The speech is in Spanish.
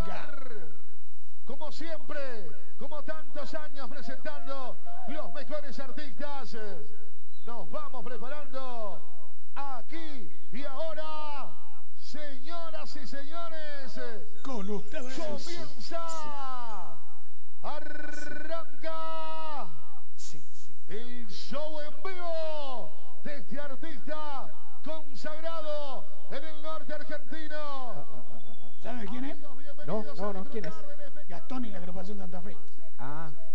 música. Como siempre, como tantos años presentando los mejores artistas, nos vamos preparando aquí y ahora, señoras y señores, con ustedes comienza, arranca el show en vivo de este artista consagrado en el norte argentino. ¿Sabe quién es? No, ¿quién es? Gastón y la agrupación Santa Fe. Ah.